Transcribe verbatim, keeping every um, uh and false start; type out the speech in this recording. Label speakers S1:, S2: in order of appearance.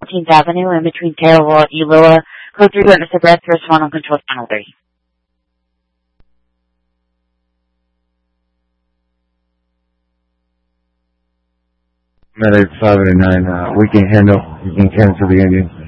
S1: fourteenth Avenue in between Taylor and Eula. Code three, witness abreast, respond on control channel three.
S2: Medic five eighty-nine, uh, we can handle, we can cancel the Indians.